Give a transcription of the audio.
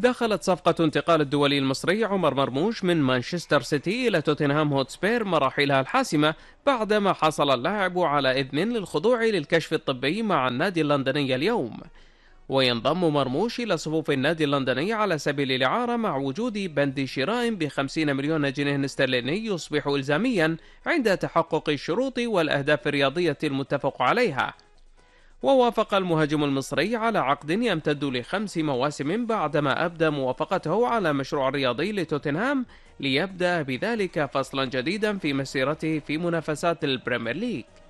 دخلت صفقة انتقال الدولي المصري عمر مرموش من مانشستر سيتي إلى توتنهام هوتسبير مراحلها الحاسمة بعدما حصل اللاعب على إذن للخضوع للكشف الطبي مع النادي اللندني اليوم. وينضم مرموش إلى صفوف النادي اللندني على سبيل الإعارة مع وجود بند شراء ب50 مليون جنيه استرليني يصبح إلزاميا عند تحقق الشروط والأهداف الرياضية المتفق عليها. ووافق المهاجم المصري على عقد يمتد ل5 مواسم بعدما أبدى موافقته على مشروع رياضي لتوتنهام ليبدأ بذلك فصلا جديدا في مسيرته في منافسات البريمير ليج.